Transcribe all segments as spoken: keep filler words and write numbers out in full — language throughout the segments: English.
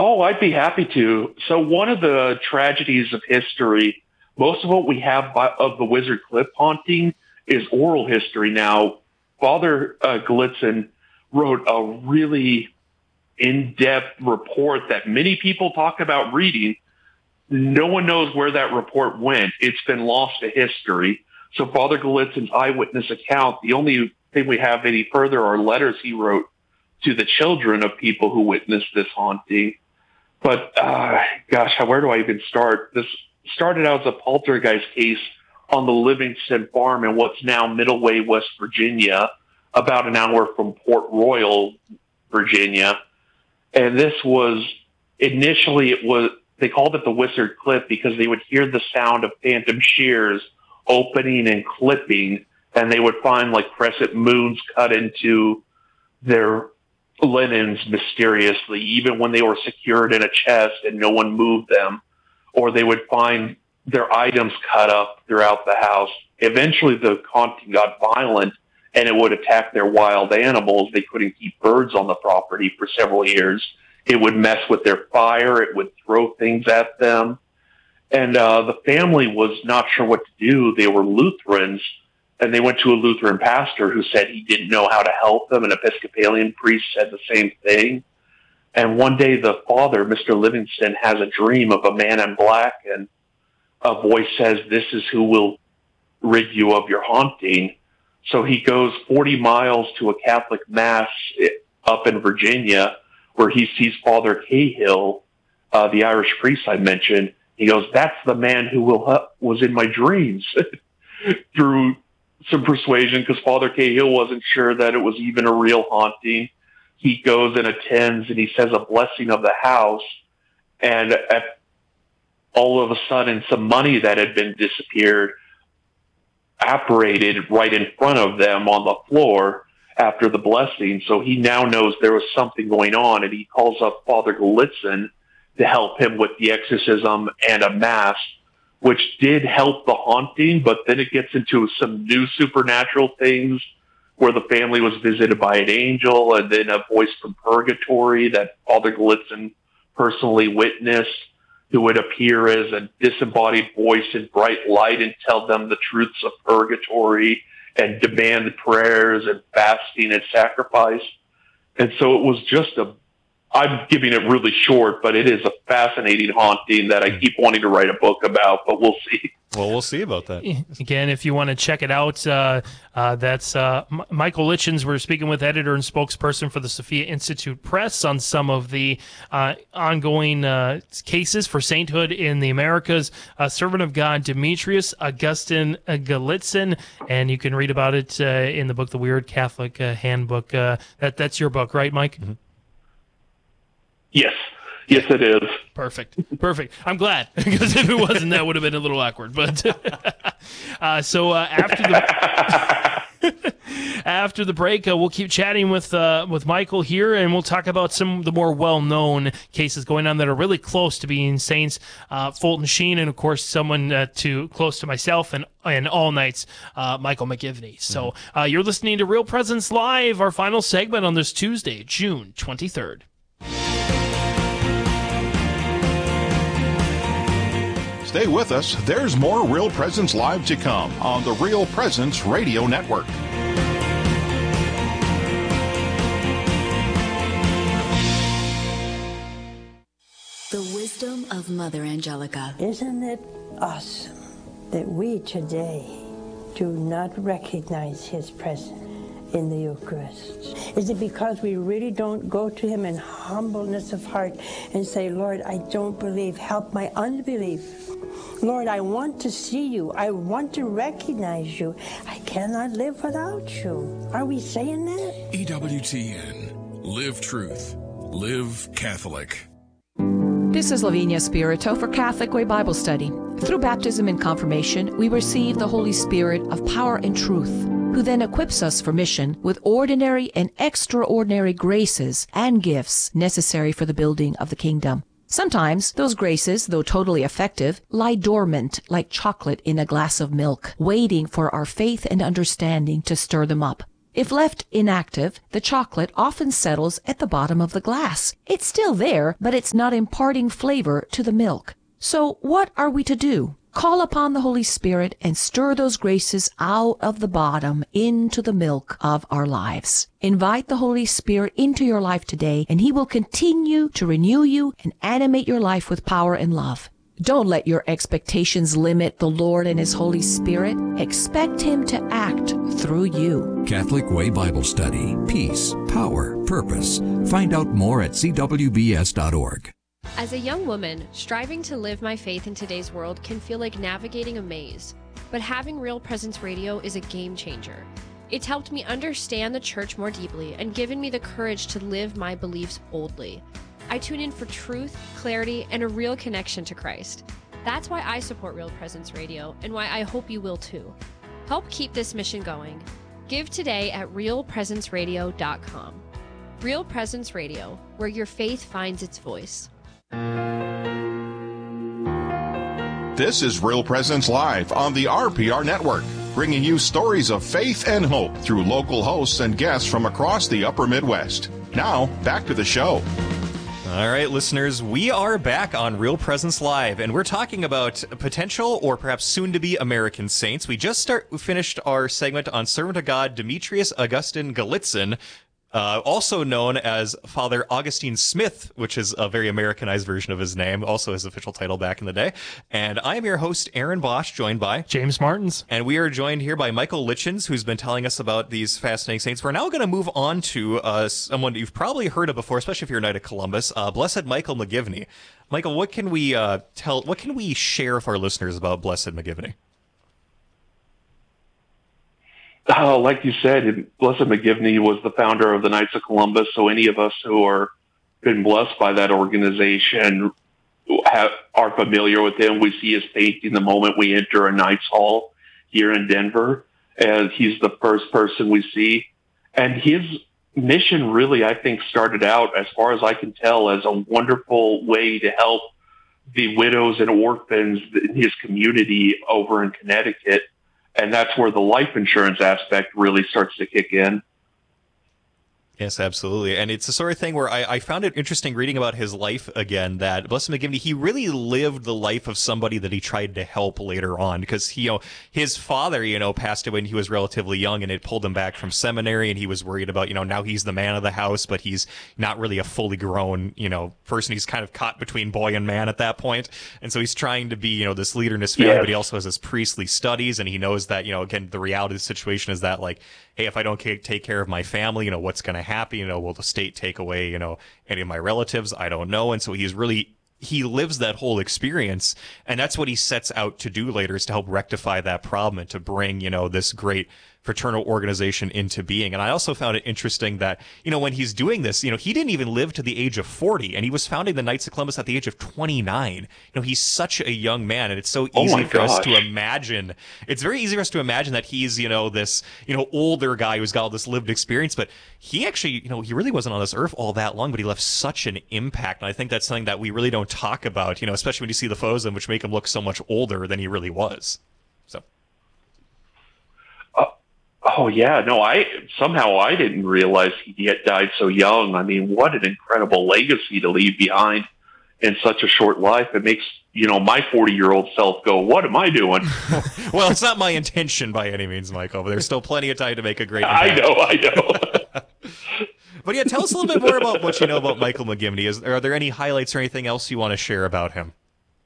Oh, I'd be happy to. So one of the tragedies of history, most of what we have by, of the Wizard Cliff haunting is oral history. Now, Father uh, Gallitzin wrote a really in-depth report that many people talk about reading. No one knows where that report went. It's been lost to history. So Father Gallitzin's eyewitness account, the only thing we have any further are letters he wrote to the children of people who witnessed this haunting. But, uh, gosh, where do I even start? This started out as a poltergeist case on the Livingston farm in what's now Middleway, West Virginia, about an hour from Port Royal, Virginia. And this was, initially it was, they called it the Wizard Cliff because they would hear the sound of phantom shears opening and clipping, and they would find like crescent moons cut into their linens mysteriously, even when they were secured in a chest and no one moved them, or they would find their items cut up throughout the house. Eventually the haunting got violent and it would attack their wild animals. They couldn't keep birds on the property for several years. It would mess with their fire. It would throw things at them. And uh, the family was not sure what to do. They were Lutherans, and they went to a Lutheran pastor who said he didn't know how to help them. An Episcopalian priest said the same thing. And one day the father, Mister Livingston, has a dream of a man in black, and a voice says, "This is who will rid you of your haunting." So he goes forty miles to a Catholic mass up in Virginia where he sees Father Cahill, uh, the Irish priest I mentioned. He goes, "That's the man who will uh, was in my dreams." Through some persuasion, because Father Cahill wasn't sure that it was even a real haunting, he goes and attends, and he says a blessing of the house, and at, all of a sudden some money that had been disappeared apparated right in front of them on the floor after the blessing. So he now knows there was something going on, and he calls up Father Gallitzin to help him with the exorcism and a mass, which did help the haunting, but then it gets into some new supernatural things where the family was visited by an angel, and then a voice from purgatory that Father Gallitzin personally witnessed, who would appear as a disembodied voice in bright light and tell them the truths of purgatory and demand prayers and fasting and sacrifice. And so it was just a, I'm giving it really short, but it is a fascinating haunting that I keep wanting to write a book about, but we'll see. Well, we'll see about that. Again, if you want to check it out, uh, uh, that's uh, M- Michael Litchens. We're speaking with editor and spokesperson for the Sophia Institute Press on some of the uh, ongoing uh, cases for sainthood in the Americas. Uh, Servant of God Demetrius Augustine Gallitzin, and you can read about it uh, in the book, The Weird Catholic uh, Handbook. Uh, that That's your book, right, Mike? Mm-hmm. Yes. Yes, it is. Perfect. Perfect. I'm glad, because if it wasn't, that would have been a little awkward. But uh, so uh, after the after the break, uh, we'll keep chatting with uh, with Michael here, and we'll talk about some of the more well-known cases going on that are really close to being saints. Uh, Fulton Sheen, and of course, someone uh, to close to myself and and all nights, uh, Michael McGivney. So uh, you're listening to Real Presence Live, our final segment on this Tuesday, June twenty-third. Stay with us. There's more Real Presence Live to come on the Real Presence Radio Network. The wisdom of Mother Angelica. Isn't it awesome that we today do not recognize his presence in the Eucharist? Is it because we really don't go to him in humbleness of heart and say, Lord, I don't believe, help my unbelief. Lord, I want to see you. I want to recognize you. I cannot live without you. Are we saying that? E W T N. Live truth. Live Catholic. This is Lavinia Spirito for Catholic Way Bible Study. Through baptism and confirmation, we receive the Holy Spirit of power and truth, who then equips us for mission with ordinary and extraordinary graces and gifts necessary for the building of the kingdom. Sometimes those graces, though totally effective, lie dormant like chocolate in a glass of milk, waiting for our faith and understanding to stir them up. If left inactive, the chocolate often settles at the bottom of the glass. It's still there, but it's not imparting flavor to the milk. So what are we to do? Call upon the Holy Spirit and stir those graces out of the bottom into the milk of our lives. Invite the Holy Spirit into your life today, and He will continue to renew you and animate your life with power and love. Don't let your expectations limit the Lord and His Holy Spirit. Expect Him to act through you. Catholic Way Bible Study. Peace, power, purpose. Find out more at c w b s dot org. As a young woman, striving to live my faith in today's world can feel like navigating a maze. But having Real Presence Radio is a game changer. It's helped me understand the church more deeply and given me the courage to live my beliefs boldly. I tune in for truth, clarity, and a real connection to Christ. That's why I support Real Presence Radio, and why I hope you will too. Help keep this mission going. Give today at real presence radio dot com. Real Presence Radio, where your faith finds its voice. This is Real Presence Live on the R P R Network, bringing you stories of faith and hope through local hosts and guests from across the upper Midwest. Now, back to the show. All right, listeners, we are back on Real Presence Live, and we're talking about potential or perhaps soon-to-be American saints. We just start we finished our segment on servant of God Demetrius Augustine Gallitzin, Uh, also known as Father Augustine Smith, which is a very Americanized version of his name, also his official title back in the day. And I am your host, Aaron Bosch, joined by James Martins. And we are joined here by Michael Litchens, who's been telling us about these fascinating saints. We're now going to move on to uh, someone you've probably heard of before, especially if you're a Knight of Columbus, uh, Blessed Michael McGivney. Michael, what can we uh, tell? What can we share with our listeners about Blessed McGivney? Oh, like you said, Blessed McGivney was the founder of the Knights of Columbus. So any of us who are been blessed by that organization have, are familiar with him. We see his painting the moment we enter a Knights Hall here in Denver, as he's the first person we see. And his mission really, I think, started out, as far as I can tell, as a wonderful way to help the widows and orphans in his community over in Connecticut. And that's where the life insurance aspect really starts to kick in. Yes, absolutely. And it's the sort of thing where I, I found it interesting reading about his life again, that Blessed McGivney, he really lived the life of somebody that he tried to help later on, because he, you know, his father, you know, passed away when he was relatively young, and it pulled him back from seminary, and he was worried about, you know, now he's the man of the house, but he's not really a fully grown, you know, person. He's kind of caught between boy and man at that point. And so he's trying to be, you know, this leader in his family, yes. But he also has his priestly studies, and he knows that, you know, again, the reality of the situation is that, like, hey, if I don't take care of my family, you know, what's going to happen? You know, will the state take away, you know, any of my relatives? I don't know. And so he's really, he lives that whole experience. And that's what he sets out to do later, is to help rectify that problem and to bring, you know, this great fraternal organization into being. And I also found it interesting that, you know, when he's doing this, you know, he didn't even live to the age of forty, and he was founding the Knights of Columbus at the age of twenty-nine. You know, he's such a young man, and it's so easy oh for gosh. us to imagine. It's very easy for us to imagine that he's, you know, this, you know, older guy who's got all this lived experience, but he actually, you know, he really wasn't on this earth all that long, but he left such an impact. And I think that's something that we really don't talk about, you know, especially when you see the photos of him, which make him look so much older than he really was. So. Oh, yeah. No, I somehow I didn't realize he had died so young. I mean, what an incredible legacy to leave behind in such a short life. It makes, you know, my forty-year-old self go, what am I doing? Well, it's not my intention by any means, Michael, but there's still plenty of time to make a great impact. I know, I know. But yeah, tell us a little bit more about what you know about Michael McGivney. Is, are there any highlights or anything else you want to share about him?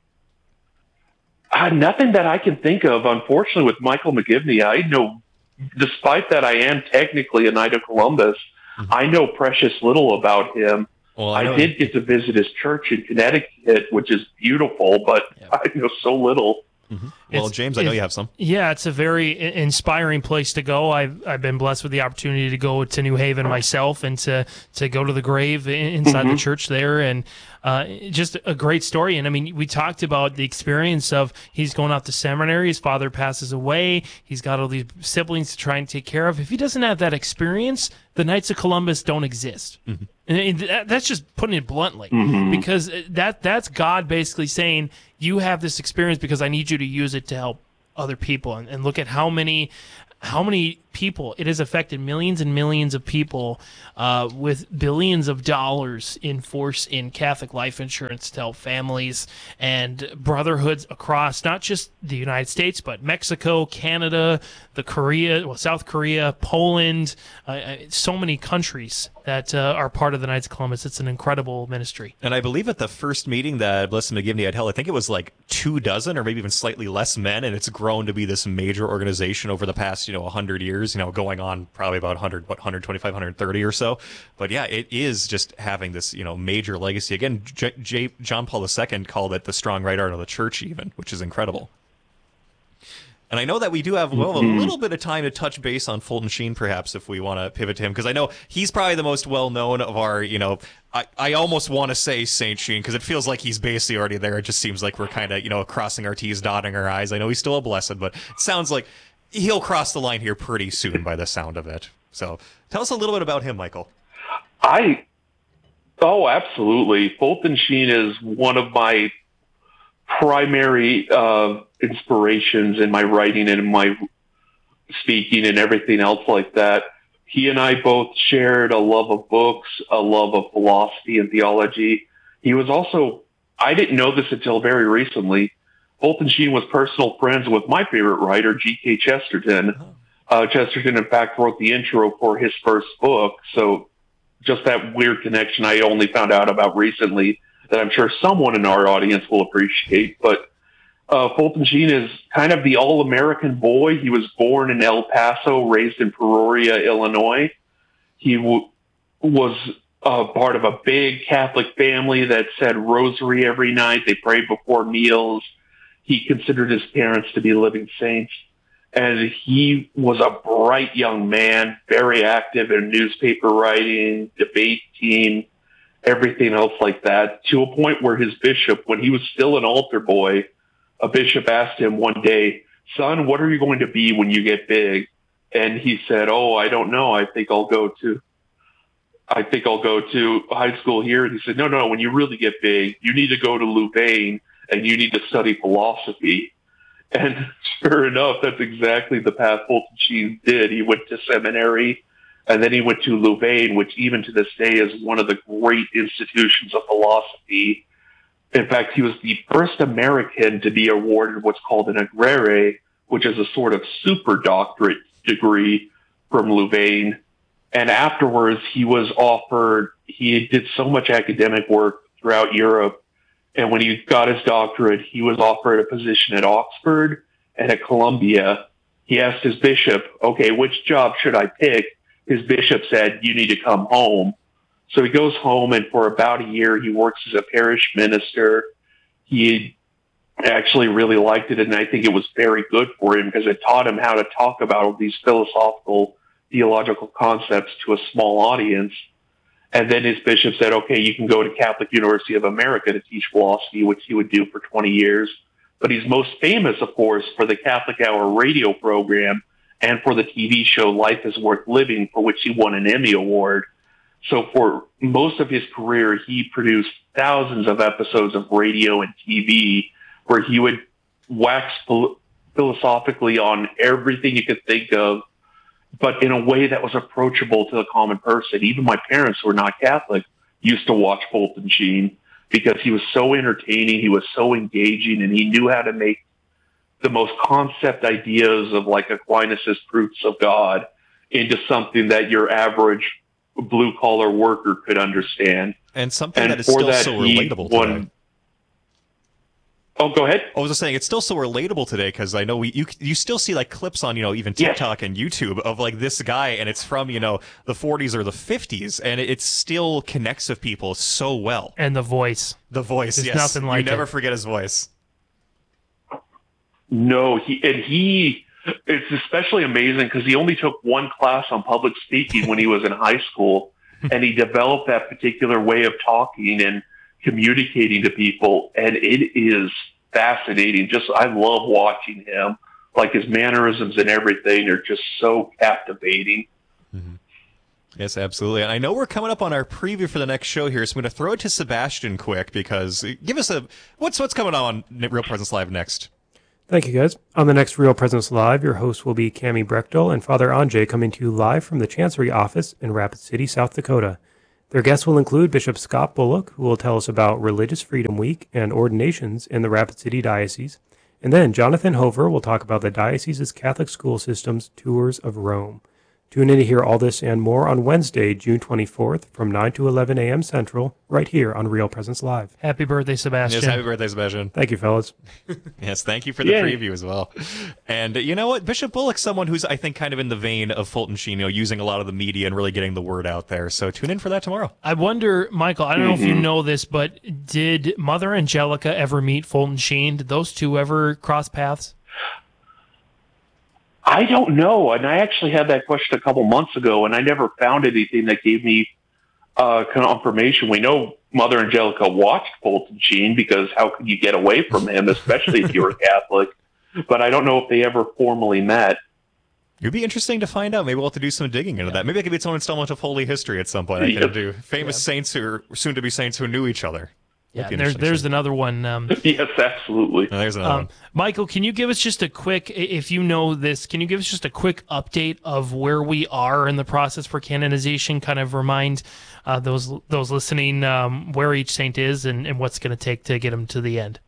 Uh, nothing that I can think of. Unfortunately, with Michael McGivney, I know, despite that I am technically a Knight of Columbus, mm-hmm. I know precious little about him. Well, I, I did get to visit his church in Connecticut, which is beautiful, but yeah. I know so little. Mm-hmm. Well, it's, James, I know you have some. Yeah, it's a very inspiring place to go. I've I've been blessed with the opportunity to go to New Haven myself, and to to go to the grave inside mm-hmm. the church there, and uh, just a great story. And I mean, we talked about the experience of he's going off to seminary. His father passes away. He's got all these siblings to try and take care of. If he doesn't have that experience, the Knights of Columbus don't exist. Mm-hmm. And that's just putting it bluntly, mm-hmm. because that that's God basically saying, you have this experience because I need you to use it to help other people. And, and look at how many how many people. It has affected millions and millions of people uh, with billions of dollars in force in Catholic life insurance to help families and brotherhoods across not just the United States, but Mexico, Canada, the Korea, well, South Korea, Poland, uh, so many countries that uh, are part of the Knights of Columbus. It's an incredible ministry. And I believe at the first meeting that Blessed McGivney had held, I think it was like two dozen or maybe even slightly less men, and it's grown to be this major organization over the past, you know, one hundred years, you know, going on probably about one hundred, what, one twenty-five, one thirty or so. But yeah, it is just having this, you know, major legacy. Again, J- J- John Paul the Second called it the strong right arm of the church even, which is incredible. And I know that we do have, well, a little bit of time to touch base on Fulton Sheen, perhaps, if we want to pivot to him, because I know he's probably the most well-known of our, you know, I, I almost want to say Saint Sheen, because it feels like he's basically already there. It just seems like we're kind of, you know, crossing our T's, dotting our I's. I know he's still a blessed, but it sounds like he'll cross the line here pretty soon by the sound of it. So tell us a little bit about him, Michael. I, oh, absolutely. Fulton Sheen is one of my primary uh, inspirations in my writing and in my speaking and everything else like that. He and I both shared a love of books, a love of philosophy and theology. He was also, I didn't know this until very recently, Fulton Sheen was personal friends with my favorite writer, G K Chesterton. Uh, Chesterton, in fact, wrote the intro for his first book. So just that weird connection I only found out about recently that I'm sure someone in our audience will appreciate. But uh, Fulton Sheen is kind of the all-American boy. He was born in El Paso, raised in Peoria, Illinois. He w- was uh, part of a big Catholic family that said rosary every night. They prayed before meals. He considered his parents to be living saints. And he was a bright young man, very active in newspaper writing, debate team, everything else like that, to a point where his bishop, when he was still an altar boy, a bishop asked him one day, "Son, what are you going to be when you get big?" And he said, "Oh, I don't know. I think I'll go to, I think I'll go to high school here." And he said, no, no, when you really get big, you need to go to Louvain and you need to study philosophy. And sure enough, that's exactly the path Fulton Sheen did. He went to seminary, and then he went to Louvain, which even to this day is one of the great institutions of philosophy. In fact, he was the first American to be awarded what's called an agrere, which is a sort of super doctorate degree from Louvain. And afterwards, he was offered, he did so much academic work throughout Europe. And when he got his doctorate, he was offered a position at Oxford and at Columbia. He asked his bishop, okay, which job should I pick? His bishop said, you need to come home. So he goes home, and for about a year, he works as a parish minister. He actually really liked it, and I think it was very good for him because it taught him how to talk about all these philosophical, theological concepts to a small audience. And then his bishop said, okay, you can go to Catholic University of America to teach philosophy, which he would do for twenty years. But he's most famous, of course, for the Catholic Hour radio program and for the T V show Life is Worth Living, for which he won an Emmy Award. So for most of his career, he produced thousands of episodes of radio and T V where he would wax philosophically on everything you could think of, but in a way that was approachable to the common person. Even my parents, who were not Catholic, used to watch Fulton Sheen because he was so entertaining, he was so engaging, and he knew how to make the most concept ideas of like Aquinas' proofs of God into something that your average blue-collar worker could understand. And something and that is still that so relatable won- today. Oh, go ahead. I was just saying, it's still so relatable today because I know we you you still see like clips on, you know, even TikTok yes. and YouTube of like this guy, and it's from, you know, the forties or the fifties, and it still connects with people so well. And the voice. The voice, There's yes. nothing like you never it. forget his voice. No, he and he, it's especially amazing because he only took one class on public speaking when he was in high school, and he developed that particular way of talking and communicating to people, and it is fascinating. Just, I love watching him. Like, his mannerisms and everything are just so captivating. Mm-hmm. Yes, absolutely. And I know we're coming up on our preview for the next show here, so I'm going to throw it to Sebastian quick, because give us a, what's what's coming on Real Presence Live next? Thank you, guys. On the next Real Presence Live, your host will be Cammie Brechtel and Father Anjay coming to you live from the Chancery office in Rapid City, South Dakota. Their guests will include Bishop Scott Bullock, who will tell us about Religious Freedom Week and ordinations in the Rapid City Diocese. And then Jonathan Hover will talk about the diocese's Catholic school system's Tours of Rome. Tune in to hear all this and more on Wednesday, June twenty-fourth from nine to eleven a.m. Central, right here on Real Presence Live. Happy birthday, Sebastian. Yes, happy birthday, Sebastian. Thank you, fellas. Yes, thank you for the Yay. preview as well. And uh, you know what? Bishop Bullock's someone who's, I think, kind of in the vein of Fulton Sheen, you know, using a lot of the media and really getting the word out there. So tune in for that tomorrow. I wonder, Michael, I don't know Mm-hmm. if you know this, but did Mother Angelica ever meet Fulton Sheen? Did those two ever cross paths? I don't know, and I actually had that question a couple months ago, and I never found anything that gave me uh, confirmation. We know Mother Angelica watched Fulton Sheen, because how could you get away from him, especially if you were Catholic? But I don't know if they ever formally met. It'd be interesting to find out. Maybe we'll have to do some digging into that. Maybe I could be its own installment of Holy History at some point. I Yep. can do famous saints who are soon-to-be saints who knew each other. Yeah, That'd be and there's, interesting there's to see. another one. Um, Yes, absolutely. Oh, there's another Um, one. Michael, can you give us just a quick, if you know this, can you give us just a quick update of where we are in the process for canonization? Kind of remind uh, those those listening um, where each saint is and, and what's going to take to get them to the end.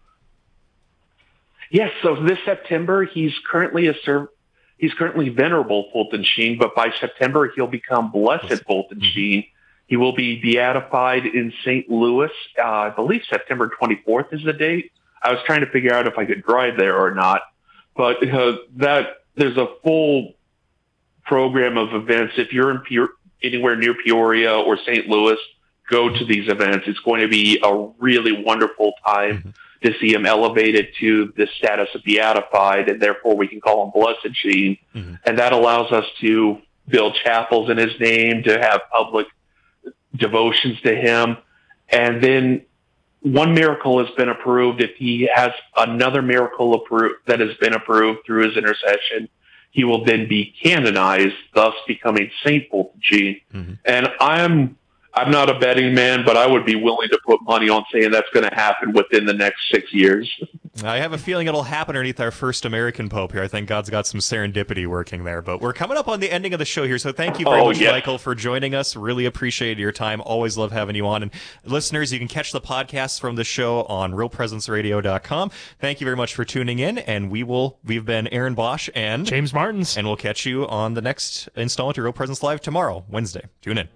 Yes, so this September, he's currently a serv- he's currently Venerable Fulton Sheen, but by September, he'll become Blessed Fulton Sheen. He will be beatified in Saint Louis. Uh, I believe September twenty-fourth is the date. I was trying to figure out if I could drive there or not. But uh, that there's a full program of events. If you're in Pe- anywhere near Peoria or Saint Louis, go to these events. It's going to be a really wonderful time mm-hmm. to see him elevated to the status of beatified, and therefore we can call him Blessed Sheen. Mm-hmm. And that allows us to build chapels in his name, to have public devotions to him. And then one miracle has been approved. If he has another miracle approved that has been approved through his intercession, he will then be canonized, thus becoming Saint Fulton Sheen. Mm-hmm. And I'm I'm not a betting man, but I would be willing to put money on saying that's going to happen within the next six years. I have a feeling it'll happen underneath our first American Pope here. I think God's got some serendipity working there. But we're coming up on the ending of the show here, so thank you very oh, much, yeah. Michael, for joining us. Really appreciate your time. Always love having you on. And listeners, you can catch the podcasts from the show on real presence radio dot com. Thank you very much for tuning in, and we will, we've been Aaron Bosch and James Martins. And we'll catch you on the next installment of Real Presence Live tomorrow, Wednesday. Tune in.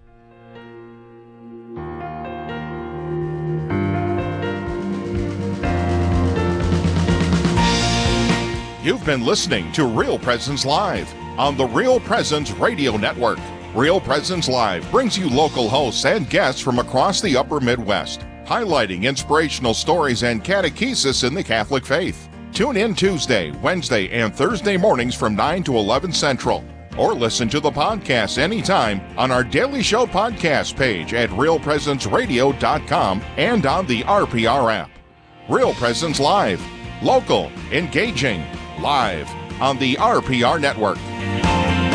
You've been listening to Real Presence Live on the Real Presence Radio Network. Real Presence Live brings you local hosts and guests from across the upper Midwest, highlighting inspirational stories and catechesis in the Catholic faith. Tune in Tuesday, Wednesday, and Thursday mornings from nine to eleven Central. Or listen to the podcast anytime on our Daily Show podcast page at real presence radio dot com and on the R P R app. Real Presence Live. Local, engaging, live on the R P R Network.